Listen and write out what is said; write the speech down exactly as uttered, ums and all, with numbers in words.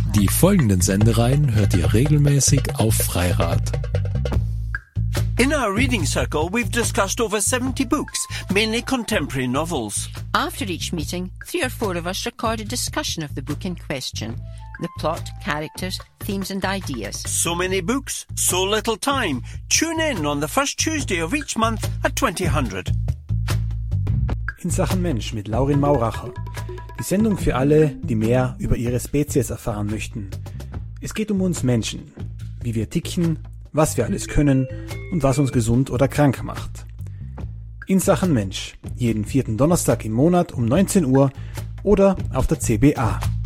Die folgenden Sendereihen hört ihr regelmäßig auf Freirad. In our reading circle, we've discussed over seventy books, mainly contemporary novels. After each meeting, three or four of us record a discussion of the book in question. The plot, characters, themes and ideas. So many books, so little time. Tune in on the first Tuesday of each month at twenty hundred. In Sachen Mensch mit Laurin Mauracher. Die Sendung für alle, die mehr über ihre Spezies erfahren möchten. Es geht um uns Menschen, wie wir ticken, was wir alles können und was uns gesund oder krank macht. In Sachen Mensch, jeden vierten Donnerstag im Monat um neunzehn Uhr oder auf der C B A.